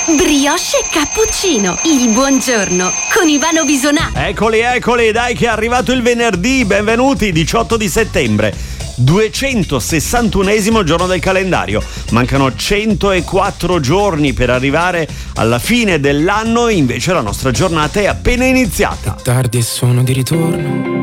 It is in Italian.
Brioche e cappuccino, il buongiorno con Ivano Bisonà. Eccoli, dai che è arrivato il venerdì, benvenuti, 18 di settembre, 261esimo giorno del calendario. Mancano 104 giorni per arrivare alla fine dell'anno, invece la nostra giornata è appena iniziata. È tardi e sono di ritorno,